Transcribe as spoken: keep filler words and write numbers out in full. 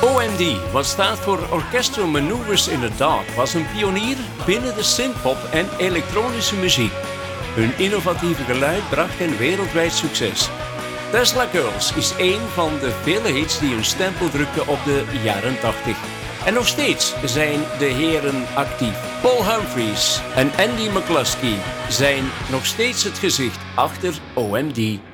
O M D, wat staat voor Orchestral Maneuvers in the Dark, was een pionier binnen de synthpop en elektronische muziek. Hun innovatieve geluid bracht hen wereldwijd succes. Tesla Girls is een van de vele hits die hun stempel drukten op de jaren tachtig. En nog steeds zijn de heren actief. Paul Humphries en Andy McCluskey zijn nog steeds het gezicht achter O M D.